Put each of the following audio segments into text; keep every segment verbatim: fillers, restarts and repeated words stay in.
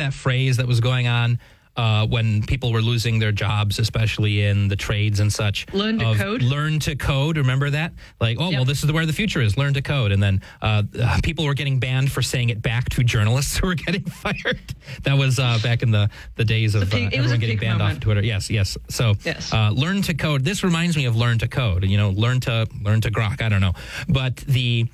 that phrase that was going on uh, when people were losing their jobs, especially in the trades and such? Learn to code? Learn to code. Remember that? Like, oh, Yep. well, this is where the future is. Learn to code. And then uh, people were getting banned for saying it back to journalists who were getting fired. That was uh, back in the, the days of uh, everyone getting banned moment. off Twitter. Yes, yes. So yes. Uh, learn to code. This reminds me of learn to code. You know, learn to learn to grok. I don't know. But the...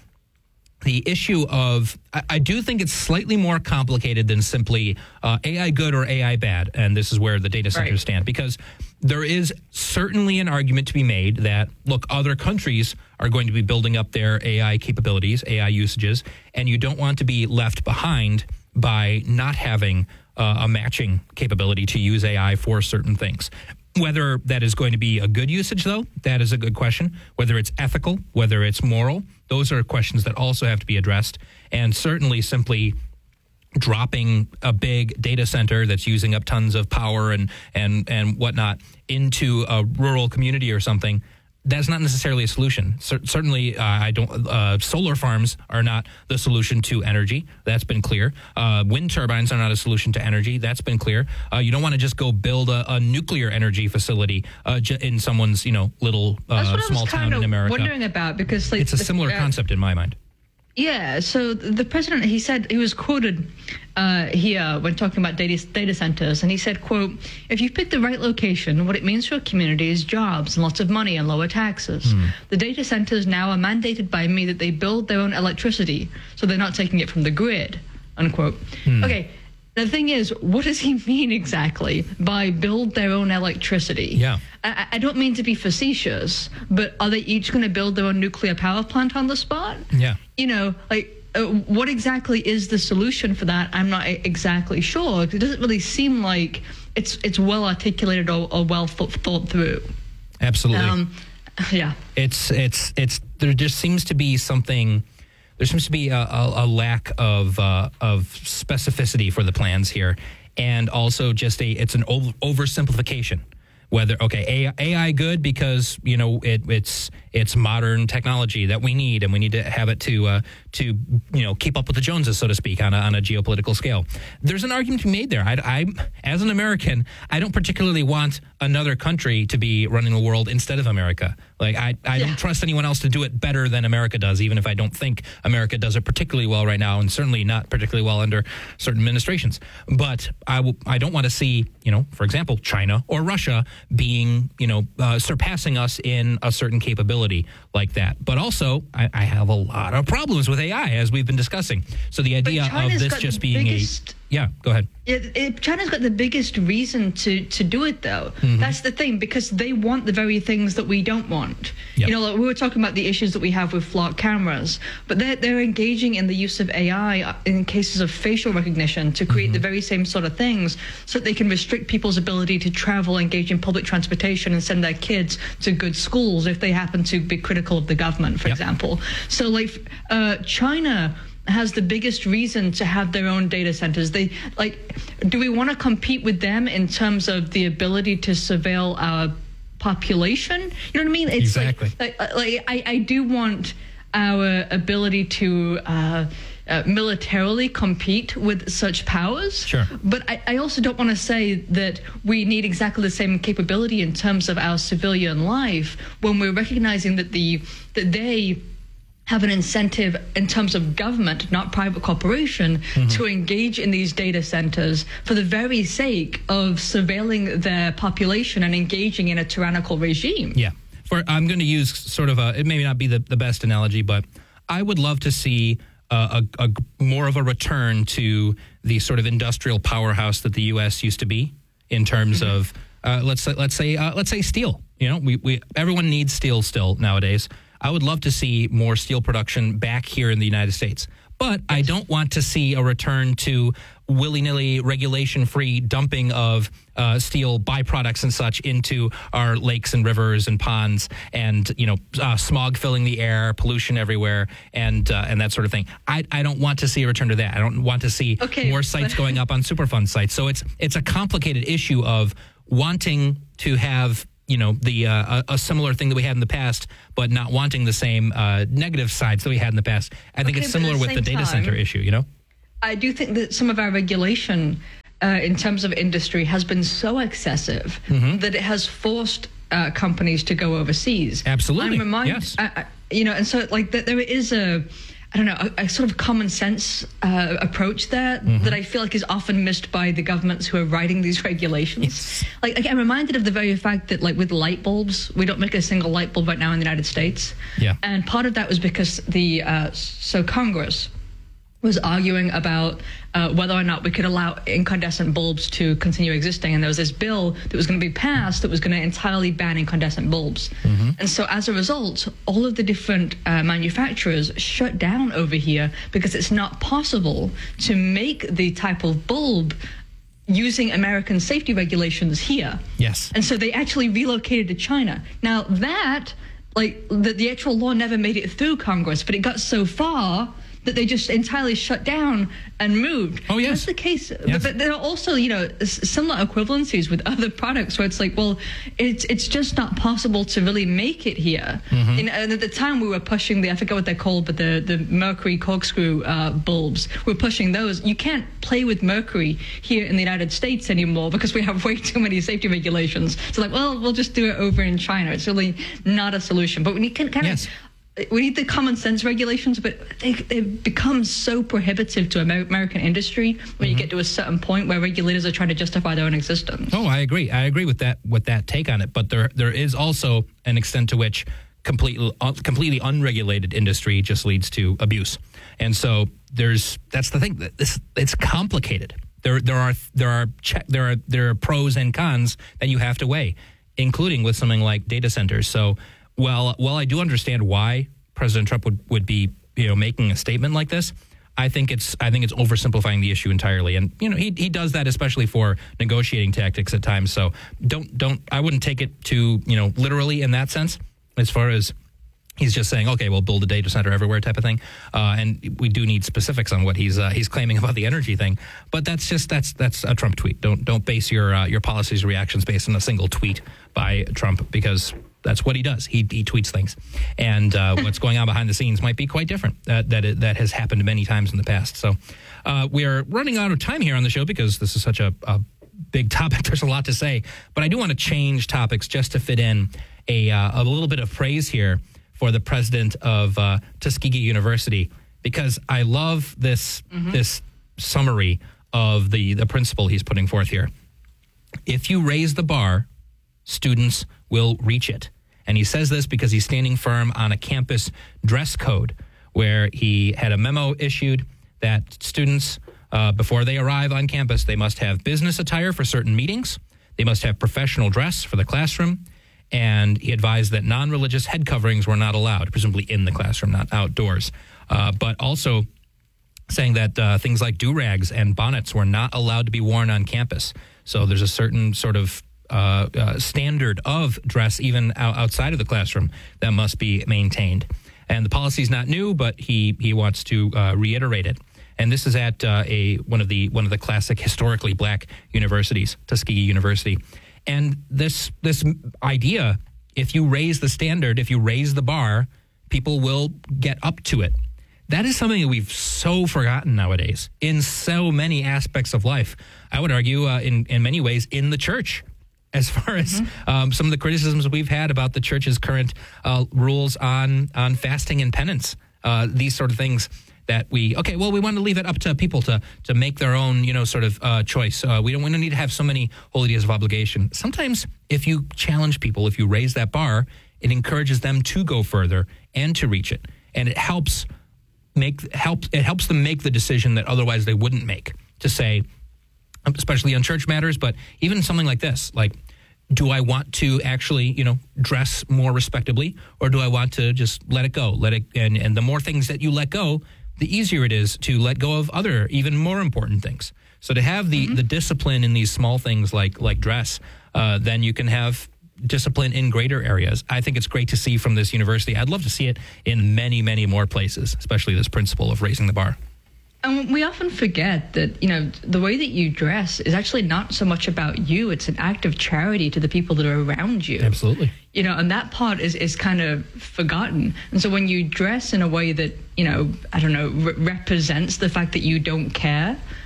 The issue of, I, I do think it's slightly more complicated than simply uh, A I good or A I bad, and this is where the data centers right. stand, because there is certainly an argument to be made that, look, other countries are going to be building up their A I capabilities, A I usages, and you don't want to be left behind by not having uh, a matching capability to use A I for certain things. Whether that is going to be a good usage, though, that is a good question. Whether it's ethical, whether it's moral, those are questions that also have to be addressed. And certainly simply dropping a big data center that's using up tons of power and, and, and whatnot into a rural community or something, that's not necessarily a solution. C- certainly, uh, I don't. Uh, solar farms are not the solution to energy. That's been clear. Uh, wind turbines are not a solution to energy. That's been clear. Uh, you don't want to just go build a, a nuclear energy facility uh, j- in someone's, you know, little uh, small town in America. Wondering about because like, it's a similar uh, concept in my mind. Yeah, so the president, he said, he was quoted uh, here when talking about data, data centers, and he said, quote, if you pick the right location, what it means for a community is jobs and lots of money and lower taxes. Mm. The data centers now are mandated by me that they build their own electricity, so they're not taking it from the grid, unquote. Mm. Okay, the thing is, what does he mean exactly by build their own electricity? Yeah. I, I don't mean to be facetious, but are they each going to build their own nuclear power plant on the spot? Yeah. You know, like, uh, what exactly is the solution for that? I'm not exactly sure. It doesn't really seem like it's it's well articulated or, or well th- thought through. Absolutely. Um, yeah. It's it's it's there just seems to be something. There seems to be a, a, a lack of uh, of specificity for the plans here, and also just a it's an over, oversimplification. Whether okay, A I, A I good because you know it, it's it's modern technology that we need, and we need to have it to uh, to you know keep up with the Joneses, so to speak, on a, on a geopolitical scale. There's an argument to be made there. I, I, as an American, I don't particularly want another country to be running the world instead of America. Like I, I yeah. don't trust anyone else to do it better than America does, even if I don't think America does it particularly well right now, and certainly not particularly well under certain administrations. But I, w- I don't want to see, you know, for example, China or Russia being, you know, uh, surpassing us in a certain capability like that. But also, I, I have a lot of problems with A I, as we've been discussing. So the idea of this just being biggest- a... Yeah, go ahead. It, it, China's got the biggest reason to, to do it, though. Mm-hmm. That's the thing, because they want the very things that we don't want. Yep. You know, like we were talking about the issues that we have with flock cameras, but they're, they're engaging in the use of A I in cases of facial recognition to create mm-hmm. the very same sort of things so that they can restrict people's ability to travel, engage in public transportation, and send their kids to good schools if they happen to be critical of the government, for yep. example. So, like, uh, China has the biggest reason to have their own data centers. They like, do we want to compete with them in terms of the ability to surveil our population? You know what I mean? It's exactly. Like, like, like I, I do want our ability to uh, uh, militarily compete with such powers. Sure. But I, I also don't want to say that we need exactly the same capability in terms of our civilian life when we're recognizing that the that they have an incentive in terms of government, not private corporation, mm-hmm. to engage in these data centers for the very sake of surveilling their population and engaging in a tyrannical regime. Yeah. For I'm going to use sort of a, it may not be the, the best analogy, but I would love to see uh, a, a more of a return to the sort of industrial powerhouse that the U S used to be in terms mm-hmm. of, uh, let's, let's say, uh, let's say steel. You know, we, we everyone needs steel still nowadays. I would love to see more steel production back here in the United States. But I don't want to see a return to willy-nilly, regulation-free dumping of uh, steel byproducts and such into our lakes and rivers and ponds, and you know, uh, smog filling the air, pollution everywhere, and uh, and that sort of thing. I I don't want to see a return to that. I don't want to see okay, more sites going up on Superfund sites. So it's it's a complicated issue of wanting to have, you know, the uh, a, a similar thing that we had in the past, but not wanting the same uh, negative sides that we had in the past. I think okay, it's similar the with the data time, center issue, you know? I do think that some of our regulation uh, in terms of industry has been so excessive mm-hmm. that it has forced uh, companies to go overseas. Absolutely. I'm reminded, yes. I, I, you know, and so like that there is a, I don't know, a, a sort of common sense uh, approach there mm-hmm. that I feel like is often missed by the governments who are writing these regulations. Yes. Like, like, I'm reminded of the very fact that, like, with light bulbs, we don't make a single light bulb right now in the United States. Yeah. And part of that was because the, uh, so Congress was arguing about uh, whether or not we could allow incandescent bulbs to continue existing. And there was this bill that was going to be passed that was going to entirely ban incandescent bulbs. Mm-hmm. And so as a result, all of the different uh, manufacturers shut down over here because it's not possible to make the type of bulb using American safety regulations here. Yes. And so they actually relocated to China. Now that, like, the, the actual law never made it through Congress, but it got so far that they just entirely shut down and moved. Oh, yes. That's the case. Yes. But there are also, you know, similar equivalencies with other products where it's like, well, it's it's just not possible to really make it here. Mm-hmm. You know, and at the time we were pushing the, I forget what they're called, but the, the mercury corkscrew uh, bulbs, we we're pushing those. You can't play with mercury here in the United States anymore because we have way too many safety regulations. So like, well, we'll just do it over in China. It's really not a solution. But we can kind yes. of... We need the common sense regulations, but they, they've become so prohibitive to Amer- American industry when mm-hmm. you get to a certain point where regulators are trying to justify their own existence. Oh, I agree. I agree with that with that take on it. But there there is also an extent to which completely uh, completely unregulated industry just leads to abuse. And so there's that's the thing. This it's complicated. There there are there are check there are there are pros and cons that you have to weigh, including with something like data centers. So. Well, while I do understand why President Trump would, would be, you know, making a statement like this, I think it's I think it's oversimplifying the issue entirely. And, you know, he he does that especially for negotiating tactics at times. So don't don't I wouldn't take it to, you know, literally in that sense, as far as he's just saying, OK, we'll build a data center everywhere type of thing. Uh, and we do need specifics on what he's uh, he's claiming about the energy thing. But that's just that's that's a Trump tweet. Don't don't base your uh, your policies reactions based on a single tweet by Trump, because that's what he does. He, he tweets things. And uh, what's going on behind the scenes might be quite different. Uh, that it, that has happened many times in the past. So uh, we are running out of time here on the show because this is such a, a big topic. There's a lot to say. But I do want to change topics just to fit in a, uh, a little bit of praise here for the president of uh, Tuskegee University, because I love this mm-hmm. this summary of the, the principle he's putting forth here. If you raise the bar, students will reach it. And he says this because he's standing firm on a campus dress code where he had a memo issued that students, uh, before they arrive on campus, they must have business attire for certain meetings. They must have professional dress for the classroom. And he advised that non-religious head coverings were not allowed, presumably in the classroom, not outdoors. Uh, but also saying that uh, things like do-rags and bonnets were not allowed to be worn on campus. So there's a certain sort of Uh, uh, standard of dress even out, outside of the classroom that must be maintained. And the policy is not new, but he he wants to uh, reiterate it. And this is at uh, a one of the one of the classic historically black universities, Tuskegee University. And this this idea, if you raise the standard, if you raise the bar, people will get up to it. That is something that we've so forgotten nowadays in so many aspects of life. I would argue uh, in in many ways in the church. As far as mm-hmm. um, some of the criticisms we've had about the church's current uh, rules on on fasting and penance, uh, these sort of things that we, okay, well, we want to leave it up to people to to make their own, you know, sort of uh, choice. Uh, we don't want to need to have so many holy days of obligation. Sometimes if you challenge people, if you raise that bar, it encourages them to go further and to reach it. And it helps make help it helps them make the decision that otherwise they wouldn't make, to say, especially on church matters, but even something like this, like, do I want to actually, you know, dress more respectably, or do I want to just let it go? Let it, and, and the more things that you let go, the easier it is to let go of other, even more important things. So to have the, mm-hmm. the discipline in these small things like like dress, uh, then you can have discipline in greater areas. I think it's great to see from this university. I'd love to see it in many, many more places, especially this principle of raising the bar. And we often forget that, you know, the way that you dress is actually not so much about you. It's an act of charity to the people that are around you. Absolutely. You know, and that part is, is kind of forgotten. And so when you dress in a way that, you know, I don't know, re- represents the fact that you don't care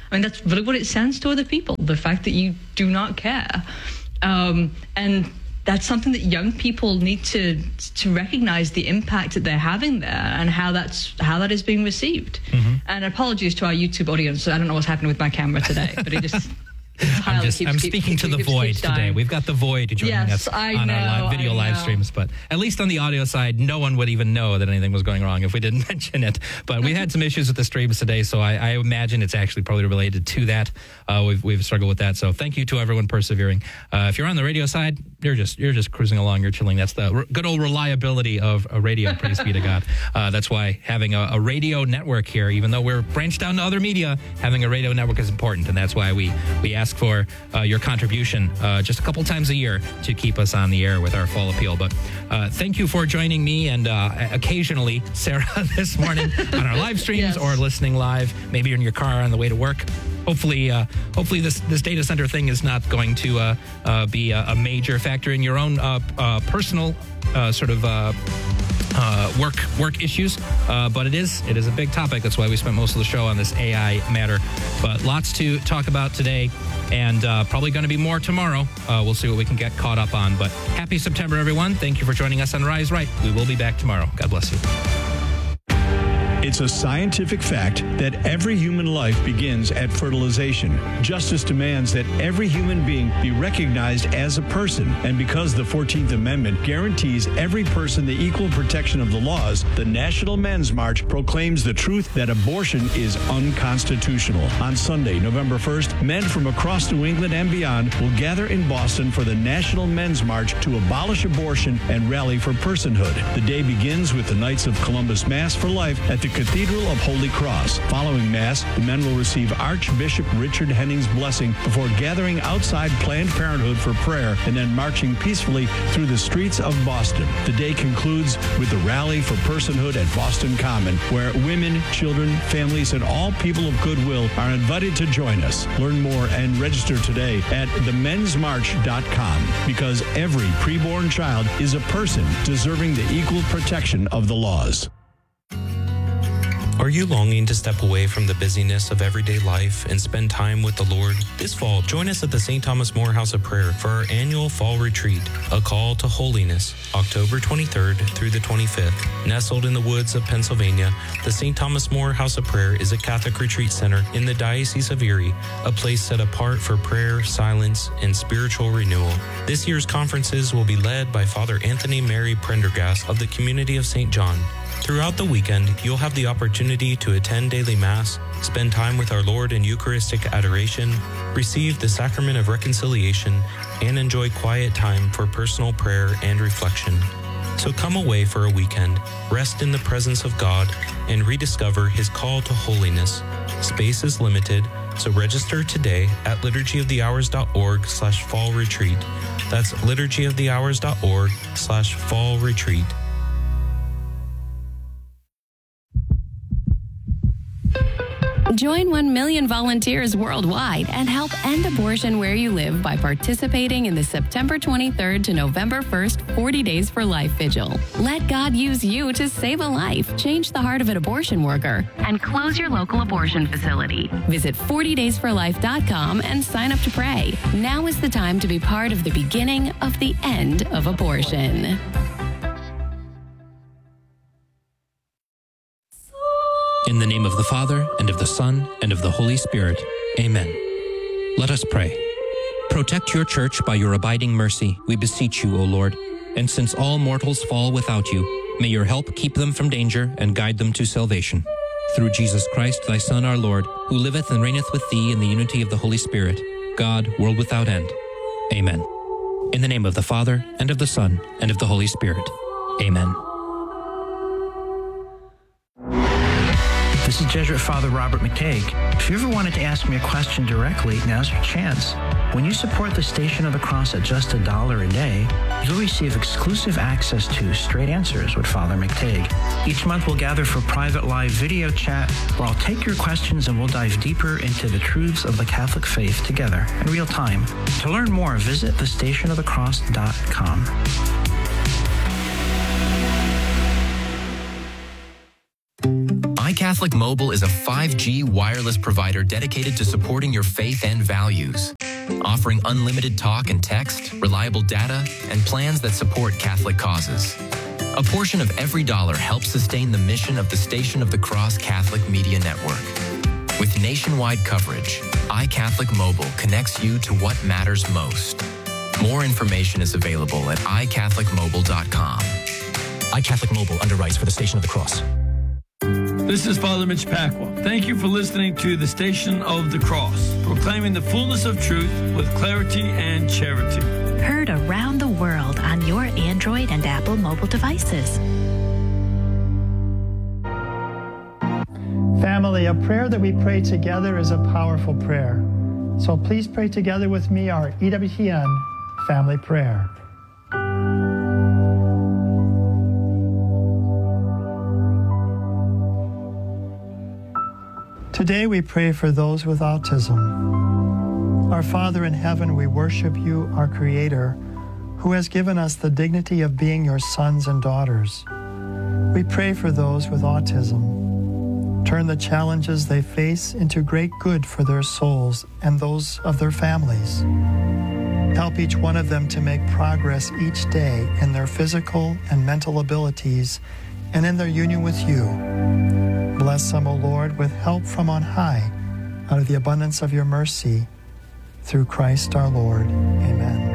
I mean, that's really what it sends to other people, the fact that you do not care. Um, and that's something that young people need to to recognize the impact that they're having there and how that's how that is being received. Mm-hmm. And apologies to our YouTube audience. I don't know what's happening with my camera today, but it just... I'm just keeps, I'm keeps, speaking keeps, to the keeps, void keeps today. We've got the void joining yes, us I on know, our live video I live know. streams. But at least on the audio side, no one would even know that anything was going wrong if we didn't mention it. But we had some issues with the streams today, so I, I imagine it's actually probably related to that. Uh, we've we've struggled with that. So thank you to everyone persevering. Uh, if you're on the radio side, you're just you're just cruising along, you're chilling. That's the r- good old reliability of a radio. Praise be to God. Uh, that's why having a, a radio network here, even though we're branched down to other media, having a radio network is important, and that's why we we ask for uh, your contribution uh, just a couple times a year to keep us on the air with our Fall Appeal. But uh, thank you for joining me and uh, occasionally Sarah this morning on our live streams yes. or listening live. Maybe you're in your car on the way to work. Hopefully, uh, hopefully this, this data center thing is not going to uh, uh, be a, a major factor in your own uh, uh, personal uh, sort of uh, uh, work work issues. Uh, but it is it is a big topic. That's why we spent most of the show on this A I matter. But lots to talk about today, and uh, probably going to be more tomorrow. Uh, we'll see what we can get caught up on. But happy September, everyone. Thank you for joining us on Rise Right. We will be back tomorrow. God bless you. It's a scientific fact that every human life begins at fertilization. Justice demands that every human being be recognized as a person. And because the fourteenth Amendment guarantees every person the equal protection of the laws, the National Men's March proclaims the truth that abortion is unconstitutional. On Sunday, November first, men from across New England and beyond will gather in Boston for the National Men's March to abolish abortion and rally for personhood. The day begins with the Knights of Columbus Mass for Life at the Cathedral of Holy Cross. Following Mass, the men will receive Archbishop Richard Henning's blessing before gathering outside Planned Parenthood for prayer and then marching peacefully through the streets of Boston. The day concludes with the Rally for Personhood at Boston Common, where women, children, families, and all people of goodwill are invited to join us. Learn more and register today at the mens march dot com, because every preborn child is a person deserving the equal protection of the laws. Are you longing to step away from the busyness of everyday life and spend time with the Lord? This fall, join us at the Saint Thomas More House of Prayer for our annual Fall Retreat, A Call to Holiness, October twenty-third through the twenty-fifth. Nestled in the woods of Pennsylvania, the Saint Thomas More House of Prayer is a Catholic retreat center in the Diocese of Erie, a place set apart for prayer, silence, and spiritual renewal. This year's conferences will be led by Father Anthony Mary Prendergast of the Community of Saint John. Throughout the weekend, you'll have the opportunity to attend daily Mass, spend time with our Lord in Eucharistic adoration, receive the Sacrament of Reconciliation, and enjoy quiet time for personal prayer and reflection. So come away for a weekend, rest in the presence of God, and rediscover His call to holiness. Space is limited, so register today at liturgyofthehours.org slash fall retreat. That's liturgyofthehours.org slash fall retreat. Join one million volunteers worldwide and help end abortion where you live by participating in the September twenty-third to November first forty Days for Life Vigil. Let God use you to save a life, change the heart of an abortion worker, and close your local abortion facility. Visit forty days for life dot com and sign up to pray. Now is the time to be part of the beginning of the end of abortion. In the name of the Father, and of the Son, and of the Holy Spirit. Amen. Let us pray. Protect your church by your abiding mercy, we beseech you, O Lord. And since all mortals fall without you, may your help keep them from danger and guide them to salvation. Through Jesus Christ, thy Son, our Lord, who liveth and reigneth with thee in the unity of the Holy Spirit, God, world without end. Amen. In the name of the Father, and of the Son, and of the Holy Spirit. Amen. This is Jesuit Father Robert McTague. If you ever wanted to ask me a question directly, now's your chance. When you support the Station of the Cross at just a dollar a day, you'll receive exclusive access to Straight Answers with Father McTague. Each month we'll gather for private live video chat where I'll take your questions and we'll dive deeper into the truths of the Catholic faith together in real time. To learn more, visit the station of the cross dot com. iCatholic Mobile is a five G wireless provider dedicated to supporting your faith and values, offering unlimited talk and text, reliable data, and plans that support Catholic causes. A portion of every dollar helps sustain the mission of the Station of the Cross Catholic Media Network. With nationwide coverage, iCatholic Mobile connects you to what matters most. More information is available at i catholic mobile dot com. iCatholic Mobile underwrites for the Station of the Cross. This is Father Mitch Pacwa. Thank you for listening to the Station of the Cross, proclaiming the fullness of truth with clarity and charity. Heard around the world on your Android and Apple mobile devices. Family, a prayer that we pray together is a powerful prayer. So please pray together with me our E W T N family prayer. Today we pray for those with autism. Our Father in heaven, we worship you, our Creator, who has given us the dignity of being your sons and daughters. We pray for those with autism. Turn the challenges they face into great good for their souls and those of their families. Help each one of them to make progress each day in their physical and mental abilities and in their union with you. Bless them, O Lord, with help from on high, out of the abundance of your mercy, through Christ our Lord. Amen.